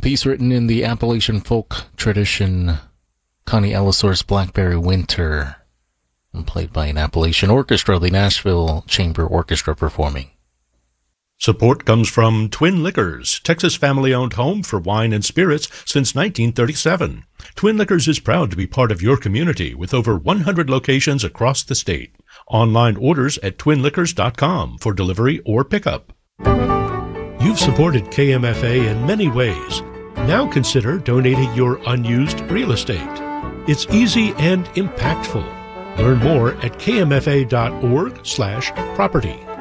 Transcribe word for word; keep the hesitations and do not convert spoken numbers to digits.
piece written in the Appalachian folk tradition, Connie Ellisor's Blackberry Winter, and played by an Appalachian orchestra, the Nashville Chamber Orchestra performing. Support comes from Twin Liquors, Texas family-owned home for wine and spirits since nineteen thirty-seven. Twin Liquors is proud to be part of your community with over one hundred locations across the state. Online orders at twin liquors dot com for delivery or pickup. You've supported K M F A in many ways. Now consider donating your unused real estate. It's easy and impactful. Learn more at k m f a dot org slash property.